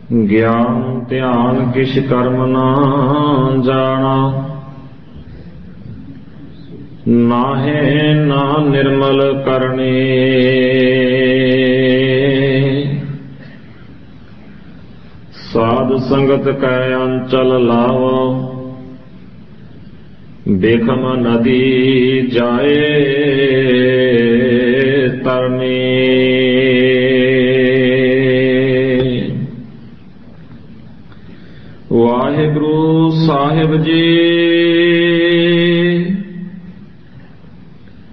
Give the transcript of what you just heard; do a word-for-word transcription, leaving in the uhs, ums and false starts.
ਗਿਆਨ ਧਿਆਨ ਕਿਛ ਕਰਮ ਨਾ ਜਾਣਾ, ਨਾਹਿ ਨਾ ਨਿਰਮਲ ਕਰਨੇ। ਸਾਧ ਸੰਗਤ ਕੈ ਅੰਚਲ ਲਾਵੋ, ਬੇਖਮ ਨਦੀ ਜਾਏ ਤਰਨੇ। ਵਾਹਿਗੁਰੂ ਸਾਹਿਬ ਜੀ